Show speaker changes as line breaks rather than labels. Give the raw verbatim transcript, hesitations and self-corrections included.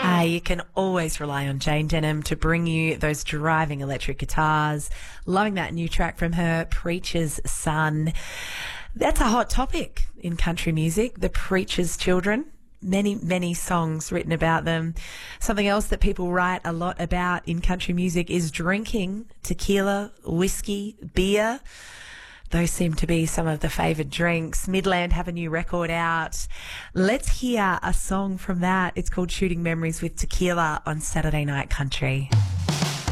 Uh, you can always rely on Jane Denham to bring you those driving electric guitars. Loving that new track from her, Preacher's Son. That's a hot topic in country music, the preacher's children. Many, many songs written about them. Something else that people write a lot about in country music is drinking tequila, whiskey, beer. Those seem to be some of the favoured drinks. Midland have a new record out. Let's hear a song from that. It's called Shooting Memories with Tequila on Saturday Night Country.